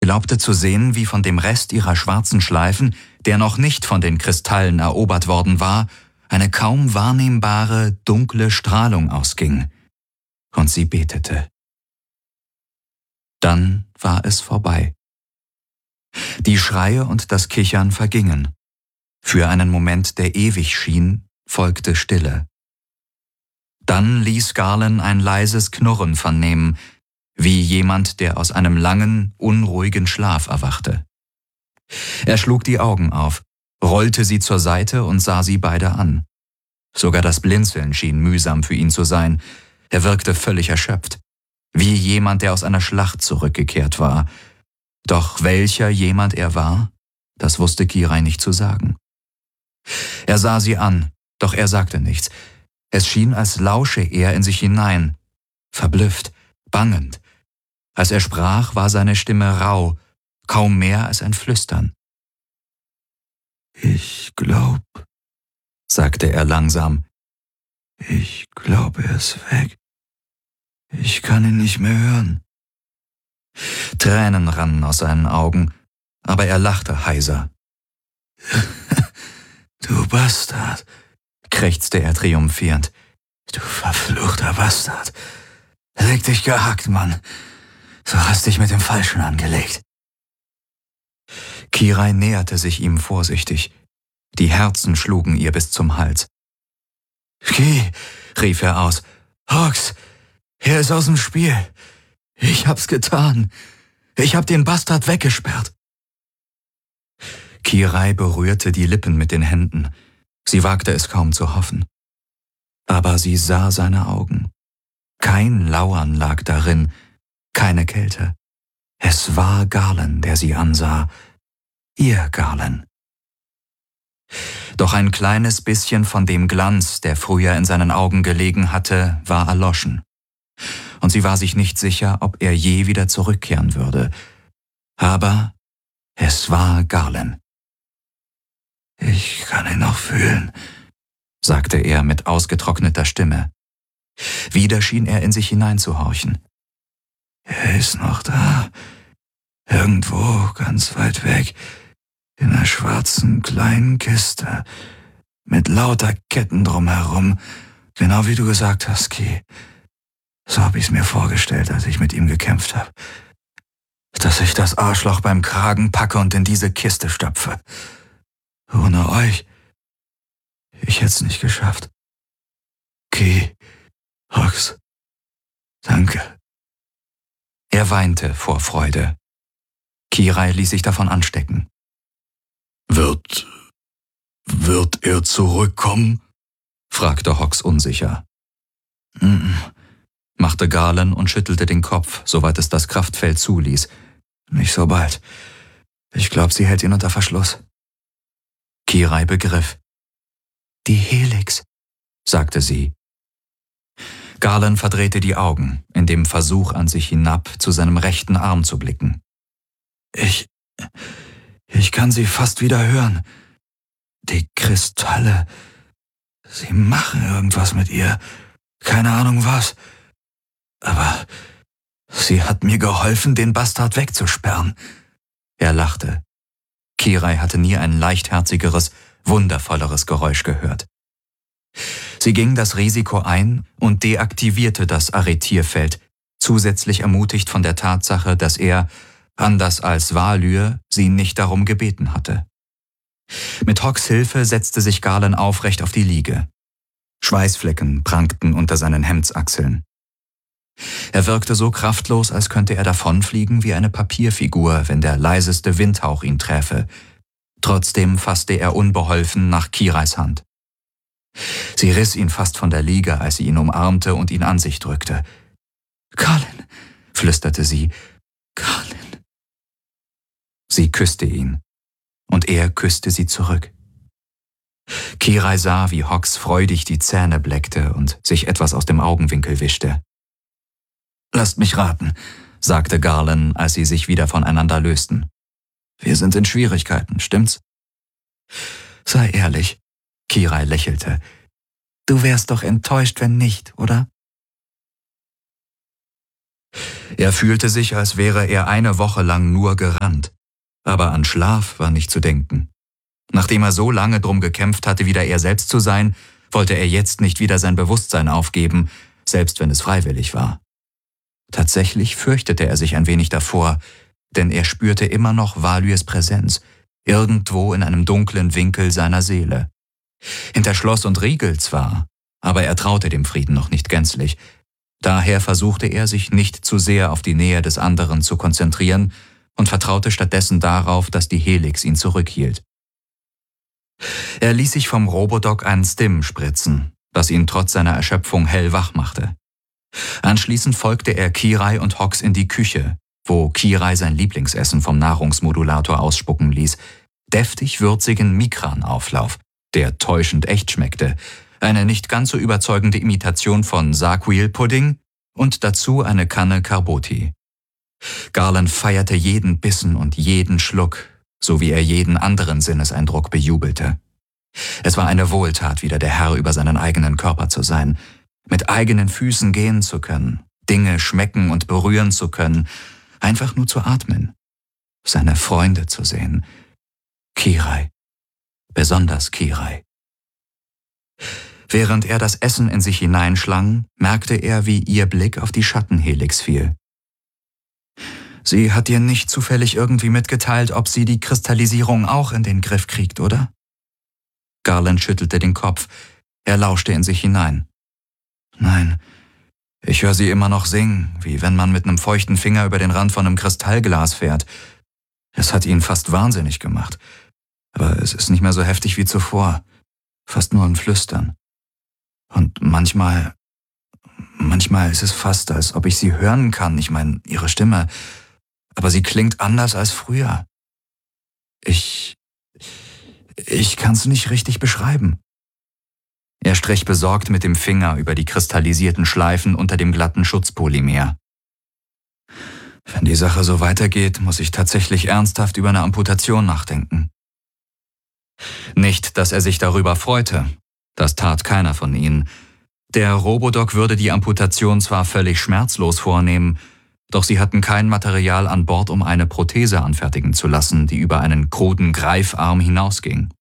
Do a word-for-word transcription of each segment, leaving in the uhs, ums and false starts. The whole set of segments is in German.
glaubte zu sehen, wie von dem Rest ihrer schwarzen Schleifen, der noch nicht von den Kristallen erobert worden war, eine kaum wahrnehmbare, dunkle Strahlung ausging. Und sie betete. Dann war es vorbei. Die Schreie und das Kichern vergingen. Für einen Moment, der ewig schien, folgte Stille. Dann ließ Garland ein leises Knurren vernehmen, wie jemand, der aus einem langen, unruhigen Schlaf erwachte. Er schlug die Augen auf, rollte sie zur Seite und sah sie beide an. Sogar das Blinzeln schien mühsam für ihn zu sein. Er wirkte völlig erschöpft, wie jemand, der aus einer Schlacht zurückgekehrt war. Doch welcher jemand er war, das wusste Kirai nicht zu sagen. Er sah sie an, doch er sagte nichts. Es schien, als lausche er in sich hinein, verblüfft, bangend. Als er sprach, war seine Stimme rau, kaum mehr als ein Flüstern. »Ich glaub«, sagte er langsam, »ich glaube, er ist weg. Ich kann ihn nicht mehr hören.« Tränen rannen aus seinen Augen, aber er lachte heiser. »Du Bastard«, krächzte er triumphierend. »Du verfluchter Bastard. Leg dich gehackt, Mann. Du hast dich mit dem Falschen angelegt.« Kirai näherte sich ihm vorsichtig. Die Herzen schlugen ihr bis zum Hals. »Ki«, rief er aus, »Hawks, er ist aus dem Spiel. Ich hab's getan. Ich hab den Bastard weggesperrt.« Kirai berührte die Lippen mit den Händen. Sie wagte es kaum zu hoffen. Aber sie sah seine Augen. Kein Lauern lag darin, keine Kälte. Es war Garland, der sie ansah. Ihr Garland. Doch ein kleines bisschen von dem Glanz, der früher in seinen Augen gelegen hatte, war erloschen. Und sie war sich nicht sicher, ob er je wieder zurückkehren würde. Aber es war Garland. »Ich kann ihn noch fühlen«, sagte er mit ausgetrockneter Stimme. Wieder schien er in sich hineinzuhorchen. »Er ist noch da, irgendwo ganz weit weg, in einer schwarzen kleinen Kiste, mit lauter Ketten drumherum, genau wie du gesagt hast, Ki. So hab ich's mir vorgestellt, als ich mit ihm gekämpft habe. Dass ich das Arschloch beim Kragen packe und in diese Kiste stopfe. Ohne euch, ich hätt's nicht geschafft. Ki, Hawks, danke.« Er weinte vor Freude. Kirai ließ sich davon anstecken. »Wird, wird er zurückkommen?« fragte Hawks unsicher. »Mm«, machte Garland und schüttelte den Kopf, soweit es das Kraftfeld zuließ. »Nicht so bald. Ich glaub, sie hält ihn unter Verschluss.« Kirai begriff. »Die Helix«, sagte sie. Garland verdrehte die Augen, in dem Versuch, an sich hinab zu seinem rechten Arm zu blicken. »Ich, ich kann sie fast wieder hören. Die Kristalle, sie machen irgendwas mit ihr, keine Ahnung was. Aber sie hat mir geholfen, den Bastard wegzusperren.« Er lachte. Kirai hatte nie ein leichtherzigeres, wundervolleres Geräusch gehört. Sie ging das Risiko ein und deaktivierte das Arretierfeld, zusätzlich ermutigt von der Tatsache, dass er, anders als Valyr, sie nicht darum gebeten hatte. Mit Hawks Hilfe setzte sich Garland aufrecht auf die Liege. Schweißflecken prangten unter seinen Hemdsachseln. Er wirkte so kraftlos, als könnte er davonfliegen wie eine Papierfigur, wenn der leiseste Windhauch ihn träfe. Trotzdem fasste er unbeholfen nach Kirais Hand. Sie riss ihn fast von der Liege, als sie ihn umarmte und ihn an sich drückte. »Garland«, flüsterte sie, »Garland.« Sie küsste ihn, und er küsste sie zurück. Kirai sah, wie Hawks freudig die Zähne bleckte und sich etwas aus dem Augenwinkel wischte. »Lasst mich raten«, sagte Garland, als sie sich wieder voneinander lösten. »Wir sind in Schwierigkeiten, stimmt's?« »Sei ehrlich«, Kirai lächelte. »Du wärst doch enttäuscht, wenn nicht, oder?« Er fühlte sich, als wäre er eine Woche lang nur gerannt. Aber an Schlaf war nicht zu denken. Nachdem er so lange drum gekämpft hatte, wieder er selbst zu sein, wollte er jetzt nicht wieder sein Bewusstsein aufgeben, selbst wenn es freiwillig war. Tatsächlich fürchtete er sich ein wenig davor, denn er spürte immer noch Values Präsenz, irgendwo in einem dunklen Winkel seiner Seele. Hinter Schloss und Riegel zwar, aber er traute dem Frieden noch nicht gänzlich. Daher versuchte er, sich nicht zu sehr auf die Nähe des anderen zu konzentrieren und vertraute stattdessen darauf, dass die Helix ihn zurückhielt. Er ließ sich vom Robodoc einen Stim spritzen, was ihn trotz seiner Erschöpfung hellwach machte. Anschließend folgte er Kirai und Hox in die Küche, wo Kirai sein Lieblingsessen vom Nahrungsmodulator ausspucken ließ, deftig würzigen Mikran-Auflauf, der täuschend echt schmeckte, eine nicht ganz so überzeugende Imitation von Sarquil-Pudding und dazu eine Kanne Carboti. Garland feierte jeden Bissen und jeden Schluck, so wie er jeden anderen Sinneseindruck bejubelte. Es war eine Wohltat, wieder der Herr über seinen eigenen Körper zu sein, mit eigenen Füßen gehen zu können, Dinge schmecken und berühren zu können, einfach nur zu atmen, seine Freunde zu sehen. Kirai, besonders Kirai. Während er das Essen in sich hineinschlang, merkte er, wie ihr Blick auf die Schattenhelix fiel. Sie hat dir nicht zufällig irgendwie mitgeteilt, ob sie die Kristallisierung auch in den Griff kriegt, oder? Garland schüttelte den Kopf. Er lauschte in sich hinein. Nein, ich höre sie immer noch singen, wie wenn man mit einem feuchten Finger über den Rand von einem Kristallglas fährt. Es hat ihn fast wahnsinnig gemacht. Aber es ist nicht mehr so heftig wie zuvor. Fast nur ein Flüstern. Und manchmal, manchmal ist es fast, als ob ich sie hören kann. Ich meine, ihre Stimme. Aber sie klingt anders als früher. Ich, ich kann's nicht richtig beschreiben. Er strich besorgt mit dem Finger über die kristallisierten Schleifen unter dem glatten Schutzpolymer. Wenn die Sache so weitergeht, muss ich tatsächlich ernsthaft über eine Amputation nachdenken. Nicht, dass er sich darüber freute. Das tat keiner von ihnen. Der Robodoc würde die Amputation zwar völlig schmerzlos vornehmen, doch sie hatten kein Material an Bord, um eine Prothese anfertigen zu lassen, die über einen kruden Greifarm hinausging.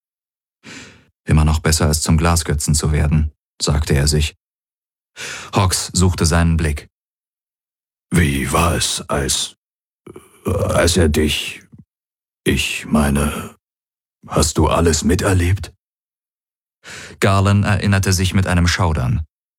Immer noch besser als zum Glasgötzen zu werden, sagte er sich. Hox suchte seinen Blick. Wie war es, als, als er dich, ich meine, hast du alles miterlebt? Garland erinnerte sich mit einem Schaudern.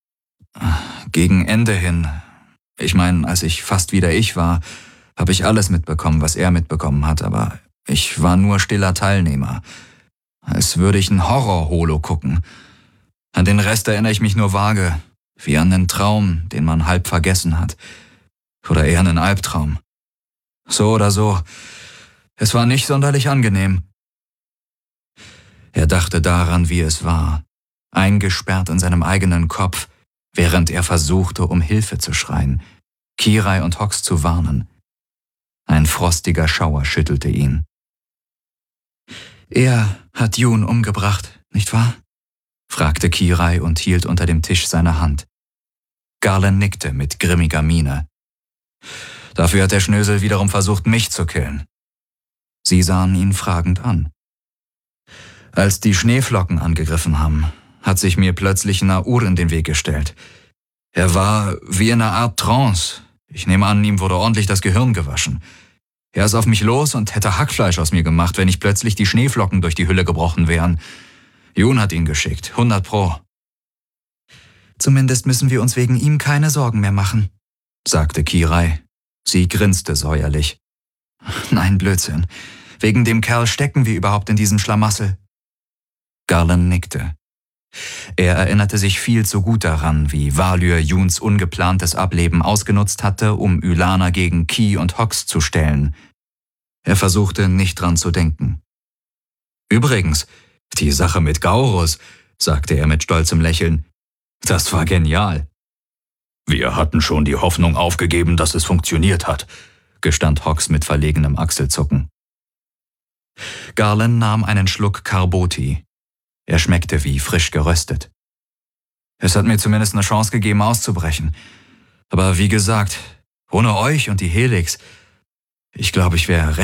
Gegen Ende hin, ich meine, als ich fast wieder ich war, habe ich alles mitbekommen, was er mitbekommen hat, aber ich war nur stiller Teilnehmer. Als würde ich ein Horror-Holo gucken. An den Rest erinnere ich mich nur vage, wie an einen Traum, den man halb vergessen hat. Oder eher einen Albtraum. So oder so, es war nicht sonderlich angenehm. Er dachte daran, wie es war, eingesperrt in seinem eigenen Kopf, während er versuchte, um Hilfe zu schreien, Kirai und Hox zu warnen. Ein frostiger Schauer schüttelte ihn. Er hat Jun umgebracht, nicht wahr? Fragte Kirai und hielt unter dem Tisch seine Hand. Garland nickte mit grimmiger Miene. Dafür hat der Schnösel wiederum versucht, mich zu killen. Sie sahen ihn fragend an. Als die Schneeflocken angegriffen haben, hat sich mir plötzlich Naur in den Weg gestellt. Er war wie in einer Art Trance. Ich nehme an, ihm wurde ordentlich das Gehirn gewaschen. Er ist auf mich los und hätte Hackfleisch aus mir gemacht, wenn nicht plötzlich die Schneeflocken durch die Hülle gebrochen wären. Jun hat ihn geschickt, hundert Pro. Zumindest müssen wir uns wegen ihm keine Sorgen mehr machen, sagte Kirai. Sie grinste säuerlich. Nein, Blödsinn. Wegen dem Kerl stecken wir überhaupt in diesem Schlamassel. Garland nickte. Er erinnerte sich viel zu gut daran, wie Valur Juns ungeplantes Ableben ausgenutzt hatte, um Ylana gegen Ki und Hox zu stellen. Er versuchte, nicht dran zu denken. Übrigens, die Sache mit Gaurus, sagte er mit stolzem Lächeln, das war genial. Wir hatten schon die Hoffnung aufgegeben, dass es funktioniert hat, gestand Hox mit verlegenem Achselzucken. Garland nahm einen Schluck Carboti. Er schmeckte wie frisch geröstet. Es hat mir zumindest eine Chance gegeben, auszubrechen. Aber wie gesagt, Ohne euch und die Helix, ich glaube, ich wäre